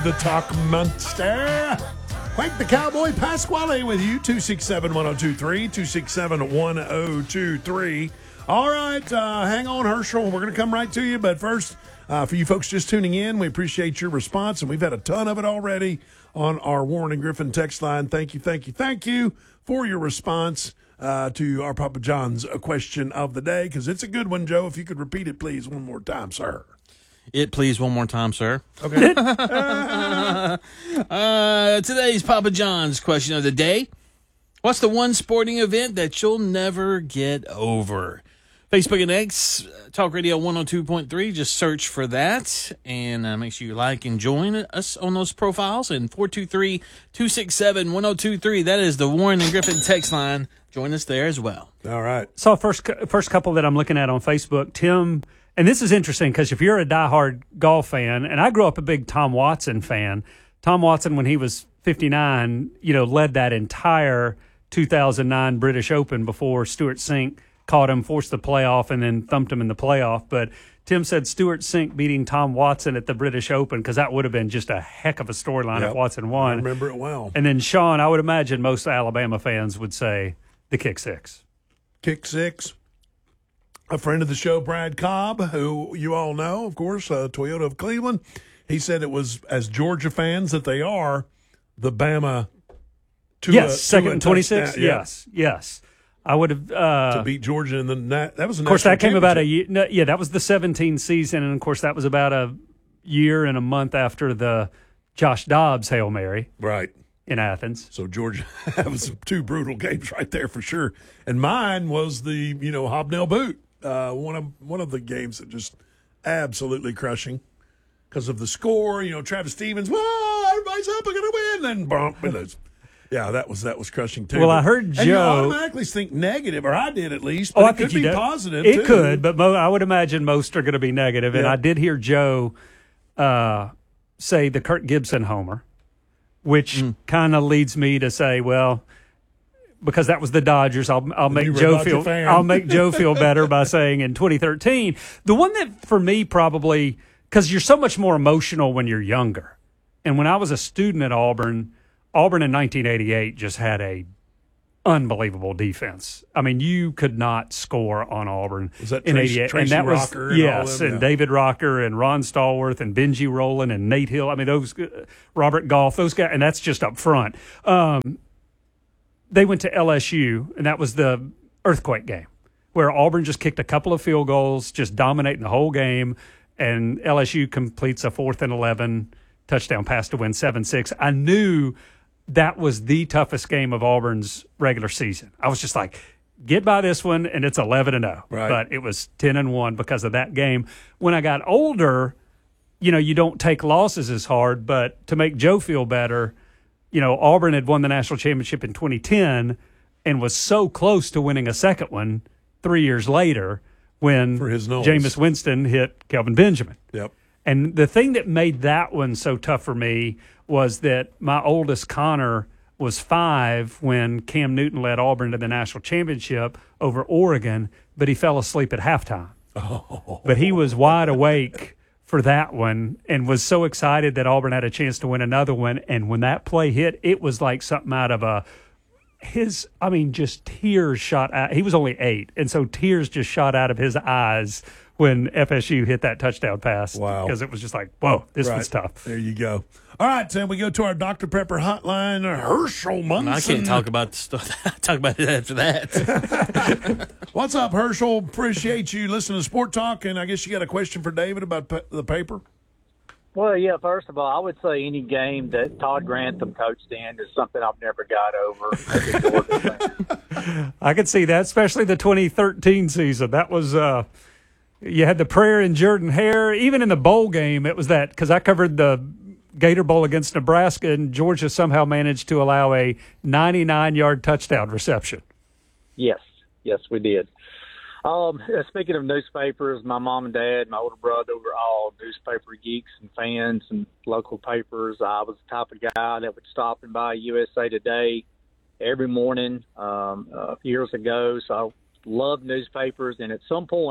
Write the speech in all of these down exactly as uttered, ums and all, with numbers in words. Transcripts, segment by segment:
The Talk Monster. Quake the Cowboy Pasquale with you. two six seven, one oh two three. two six seven, one oh two three. All right, uh, hang on, Herschel. We're going to come right to you. But first, uh, for you folks just tuning in, we appreciate your response. And we've had a ton of it already on our Warren and Griffin text line. Thank you, thank you, thank you for your response uh, to our Papa John's question of the day. Because it's a good one, Joe. If you could repeat it, please, one more time, sir. It, please, one more time, sir. Okay. uh, today's Papa John's question of the day. What's the one sporting event that you'll never get over? Facebook and X, Talk Radio one oh two point three. Just search for that. And uh, make sure you like and join us on those profiles. And four two three, two six seven, one oh two three. That is the Warren and Griffin text line. Join us there as well. All right. So first, first couple that I'm looking at on Facebook, Tim... And this is interesting because if you're a diehard golf fan, and I grew up a big Tom Watson fan, Tom Watson, when he was fifty-nine, you know, led that entire two thousand nine British Open before Stuart Sink caught him, forced the playoff, and then thumped him in the playoff. But Tim said Stuart Sink beating Tom Watson at the British Open because that would have been just a heck of a storyline Yep. if Watson won. I remember it well. And then Sean, I would imagine most Alabama fans would say the kick six. Kick six. A friend of the show, Brad Cobb, who you all know, of course, uh, Toyota of Cleveland, he said it was, as Georgia fans that they are, the Bama two Yes, uh, second and twenty-six. Yeah. Yes, yes. I would have uh, to beat Georgia in the na- that was a of course that came about a championship. year. No, yeah, that was the seventeen season, and of course that was about a year and a month after the Josh Dobbs Hail Mary Right. in Athens. So Georgia, that was some two brutal games right there for sure. And mine was the you know Hobnail boot. Uh, one of one of the games that just absolutely crushing because of the score. You know, Travis Stevens, whoa, everybody's up, we're gonna win, and bump, we lose. Yeah, that was that was crushing too. Well, But- I heard and you Joe- automatically think negative, or I did at least. But Oh, I it think could you be do. positive. It too. could, but mo- I would imagine most are going to be negative. And Yeah. I did hear Joe uh, say the Kirk Gibson homer, which Mm. kind of leads me to say, well, because that was the Dodgers, I'll I'll make You were a Joe Dodger feel fan. I'll make Joe feel better by saying in twenty thirteen, the one that for me probably because you're so much more emotional when you're younger, and when I was a student at Auburn, Auburn in nineteen eighty-eight just had a unbelievable defense. I mean, you could not score on Auburn Was that in Tracy- eighty-eight, Tracy and that Rocker was and all yes, them? and Yeah. David Rocker and Ron Stallworth and Benji Rowland and Nate Hill. I mean, those uh, Robert Goff, those guys, and that's just up front. Um, they went to L S U, and that was the earthquake game where Auburn just kicked a couple of field goals, just dominating the whole game, and L S U completes a fourth and eleven touchdown pass to win seven six. I knew that was the toughest game of Auburn's regular season. I was just like, get by this one, and it's eleven and oh. Right. But it was ten and one because of that game. When I got older, you know, you don't take losses as hard, but to make Joe feel better, you know, Auburn had won the national championship in twenty ten and was so close to winning a second one three years later when For his nose. Jameis Winston hit Kelvin Benjamin. Yep. And the thing that made that one so tough for me was that my oldest, Connor, was five when Cam Newton led Auburn to the national championship over Oregon, but he fell asleep at halftime. Oh. But he was wide awake for that one and was so excited that Auburn had a chance to win another one. And when that play hit, it was like something out of a his, I mean, just tears shot out. He was only eight, and so tears just shot out of his eyes when F S U hit that touchdown pass. Wow. Because it was just like, whoa, this Right. was tough. There you go. All right, Tim, we go to our Doctor Pepper hotline, Herschel Munson. I can't talk about the stuff. Talk about it after that. What's up, Herschel? Appreciate you listening to Sport Talk, and I guess you got a question for David about pe- the paper? Well, yeah, first of all, I would say any game that Todd Grantham coached in is something I've never got over as a Georgia fan. I could see that, especially the twenty thirteen season. That was, uh, you had the prayer in Jordan Hare. Even in the bowl game, it was that, because I covered the Gator Bowl against Nebraska, and Georgia somehow managed to allow a ninety-nine-yard touchdown reception. Yes, yes, we did. Um, speaking of newspapers, my mom and dad, my older brother were all newspaper geeks and fans and local papers. I was the type of guy that would stop and buy U S A Today every morning um, uh, years ago. So I loved newspapers. And at some point,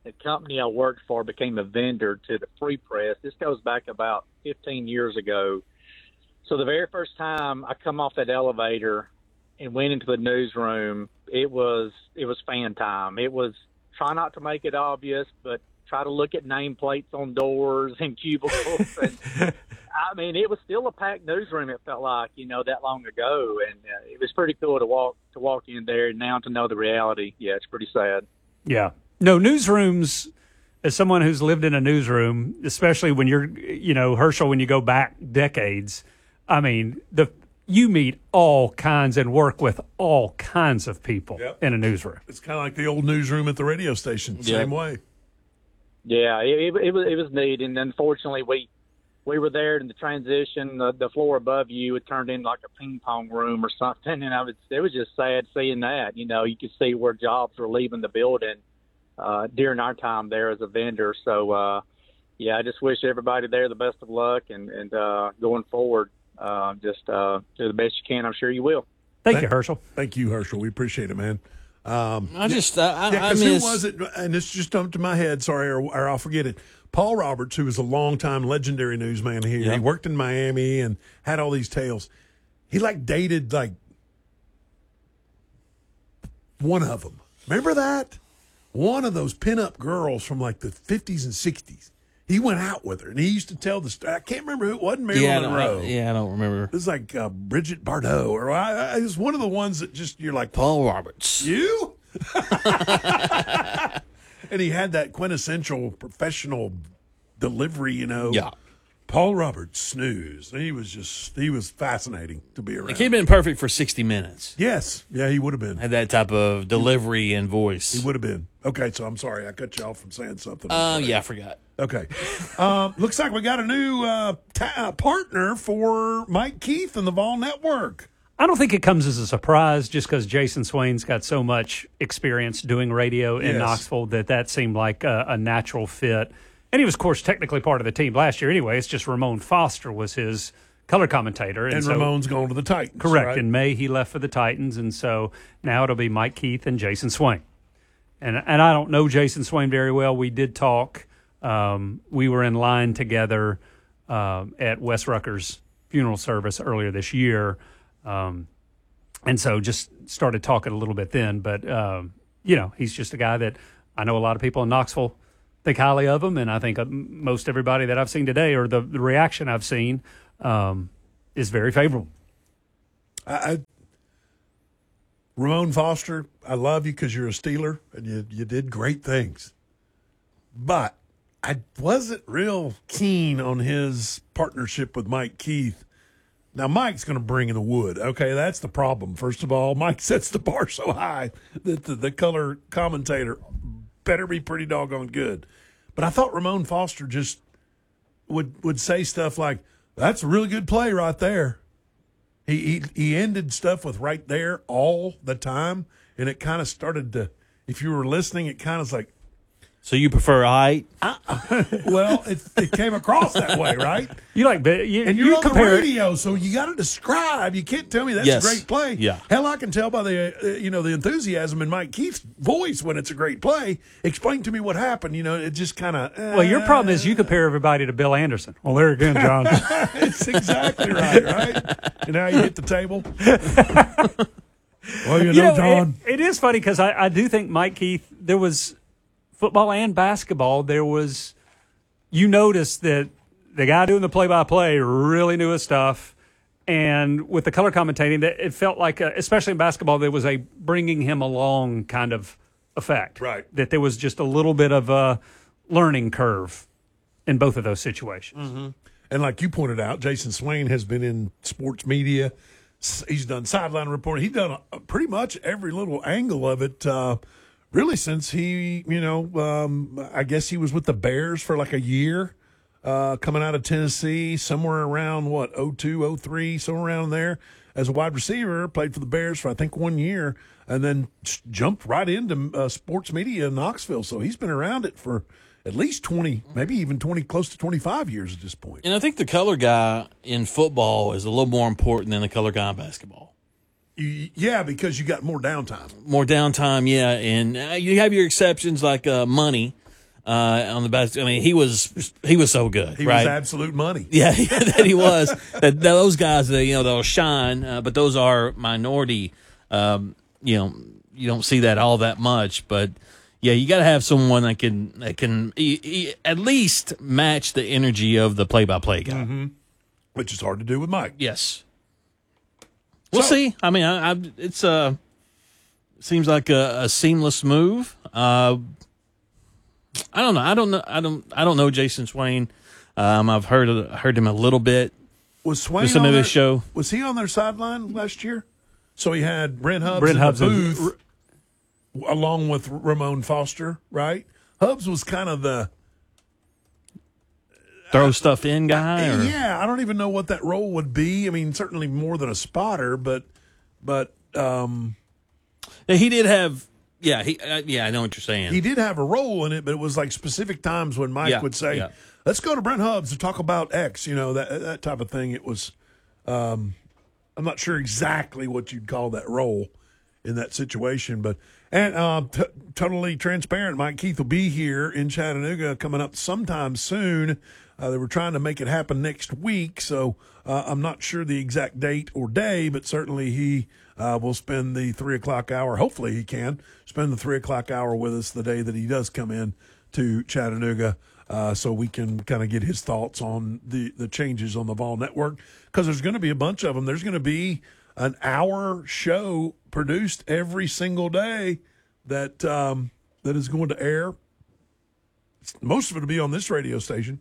the company I worked for became a vendor to the Free Press. This goes back about fifteen years ago. So the very first time I come off that elevator and went into the newsroom, it was it was fan time. It was try not to make it obvious, but try to look at nameplates on doors and cubicles. And I mean, it was still a packed newsroom. It felt like, you know, that long ago, and uh, it was pretty cool to walk to walk in there. And now to know the reality, yeah, it's pretty sad. Yeah, no newsrooms. As someone who's lived in a newsroom, especially when you're, you know, Herschel, when you go back decades, I mean, the you meet all kinds and work with all kinds of people Yep. in a newsroom. It's kind of like the old newsroom at the radio station. Yeah. Same way. Yeah, it, it, it was it was neat, and unfortunately, we we were there in the transition. The, the floor above you, it turned into like a ping pong room or something, and I was it was just sad seeing that. You know, you could see where jobs were leaving the building uh, during our time there as a vendor. So, uh, yeah, I just wish everybody there the best of luck, and and uh, going forward, uh, just uh, do the best you can. I'm sure you will. Thank Thank- you, Herschel. Thank you, Herschel. We appreciate it, man. Um, I just, I, I, yeah, I because mean, who it's- was it? And it's just jumped to my head. Sorry, or, or I'll forget it. Paul Roberts, who was a longtime legendary newsman here. Yeah. He worked in Miami and had all these tales. He like dated like one of them. Remember that? One of those pinup girls from like the fifties and sixties. He went out with her, and he used to tell the story. I can't remember who it wasn't. Marilyn yeah, I don't, Monroe. I, yeah, I don't remember. It was like uh, Bridget Bardot, or I, I, it was one of the ones that just you're like, Paul Roberts. you? And he had that quintessential professional delivery, you know. Yeah. Paul Roberts, snooze. He was just, he was fascinating to be around. It could have been perfect for sixty minutes. Yes. Yeah, he would have been. Had that type of delivery and voice. He would have been. Okay, so I'm sorry. I cut you off from saying something. Oh, yeah, I forgot. Okay. Um, looks like we got a new uh, ta- partner for Mike Keith and the Vol Network. I don't think it comes as a surprise just because Jason Swain's got so much experience doing radio in Yes. Knoxville that that seemed like a, a natural fit. And he was, of course, technically part of the team last year anyway. It's just Ramon Foster was his color commentator. And, so, Ramon's going to the Titans. correct. right? In May, he left for the Titans. And so now it'll be Mike Keith and Jason Swain. And, and I don't know Jason Swain very well. We did talk. Um, we were in line together um, at Wes Rucker's funeral service earlier this year. Um, and so just started talking a little bit then. But, um, you know, he's just a guy that I know a lot of people in Knoxville think highly of him. And I think uh, most everybody that I've seen today, or the, the reaction I've seen, um, is very favorable. I, I Ramon Foster, I love you because you're a Steeler and you, you did great things. But I wasn't real keen on his partnership with Mike Keith. Now, Mike's going to bring in the wood. Okay, that's the problem. First of all, Mike sets the bar so high that the, the color commentator better be pretty doggone good. But I thought Ramon Foster just would would say stuff like, that's a really good play right there. He, he he ended stuff with right there all the time, and it kind of started to, if you were listening, it kind of was like, So you prefer height? well, it, it came across that way, right? You like, you, And you're you on compare the it- radio, so you got to describe. You can't tell me that's Yes. a great play. Yeah. Hell, I can tell by the uh, you know the enthusiasm in Mike Keith's voice when it's a great play. Explain to me what happened. You know, it just kind of. Uh, Well, your problem is you compare everybody to Bill Anderson. Well, there again, John. It's exactly right, right? And now you hit the table. Well, you know, You know, John. it- it is funny because I, I do think Mike Keith, there was football and basketball. There was, you noticed that the guy doing the play-by-play really knew his stuff. And with the color commentating, that it felt like, a, especially in basketball, there was a bringing him along kind of effect. Right. That there was just a little bit of a learning curve in both of those situations. And like you pointed out, Jason Swain has been in sports media. S- He's done sideline reporting. He's done a, pretty much every little angle of it, uh, really, since he, you know, um, I guess he was with the Bears for like a year, uh, coming out of Tennessee, somewhere around, what, oh two, oh three, somewhere around there, as a wide receiver, played for the Bears for, I think, one year, and then s- jumped right into uh, sports media in Knoxville. So he's been around it for at least twenty, maybe even twenty, close to twenty-five years at this point. And I think the color guy in football is a little more important than the color guy in basketball. Y- Yeah, because you got more downtime. More downtime, yeah. And uh, you have your exceptions like uh, money. uh, on the best. I mean, he was he was so good. He right? was absolute money. Yeah, that he was. that those guys, that you know, they'll shine, uh, but those are minority. Um, you know, you don't see that all that much, but yeah, you got to have someone that can that can e- e- at least match the energy of the play-by-play guy. Mm-hmm. Which is hard to do with Mike. Yes, we'll So- see. I mean, I, I, it's a seems like a, a seamless move. Uh, I don't know. I don't know. I don't. I don't know Jason Swain. Um, I've heard of, heard him a little bit. Was Swain Just some on of their, his show. Was he on their sideline last year? So he had Brent Hubbs Brent in Hubbs the and- booth along with Ramon Foster, right? Hubbs was kind of the Throw stuff in guy. Or? yeah. I don't even know what that role would be. I mean, certainly more than a spotter, but but um, Yeah, he did have. Yeah, he. Uh, yeah, I know what you're saying. he did have a role in it. But it was like specific times when Mike Yeah, would say, yeah. "Let's go to Brent Hubbs to talk about X," you know, that that type of thing. It was. Um, I'm not sure exactly what you'd call that role in that situation, but and uh, t- totally transparent. Mike Keith will be here in Chattanooga coming up sometime soon. Uh, they were trying to make it happen next week, so uh, I'm not sure the exact date or day, but certainly he uh, will spend the three o'clock hour. Hopefully, he can spend the three o'clock hour with us the day that he does come in to Chattanooga. Uh, so we can kind of get his thoughts on the, the changes on the Vol Network, because there's going to be a bunch of them. There's going to be an hour show produced every single day that um, that is going to air. Most of it will be on this radio station,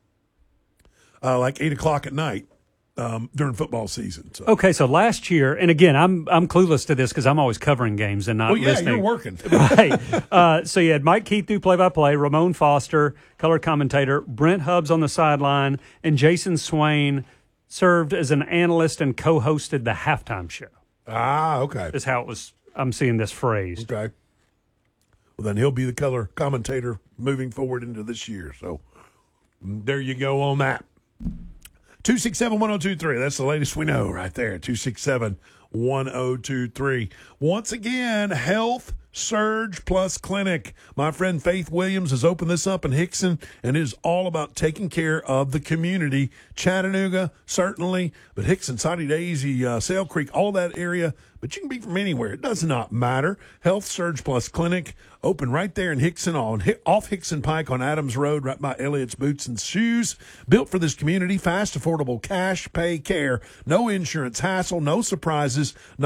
uh, like eight o'clock at night um, during football season. So. Okay, so last year, and again, I'm I'm clueless to this because I'm always covering games and not Well, yeah, listening. you're working. Right. Uh, so you had Mike Keith do play-by-play, Ramon Foster, color commentator, Brent Hubbs on the sideline, and Jason Swain served as an analyst and co-hosted the halftime show. Ah, okay. Is how it was. I'm seeing this phrased. Okay. Well, then he'll be the color commentator moving forward into this year. So there you go on that. two six seven, one oh two three. That's the latest we know right there. two six seven, one oh two three. Once again, Health Surge Plus Clinic. My friend Faith Williams has opened this up in Hickson, and it is all about taking care of the community. Chattanooga, certainly, but Hickson, Saudi Daisy, uh, Sail Creek, all that area. But you can be from anywhere. It does not matter. Health Surge Plus Clinic, open right there in Hickson, on off Hickson Pike on Adams Road, right by Elliott's Boots and Shoes. Built for this community, fast, affordable cash pay care. No insurance hassle, no surprises.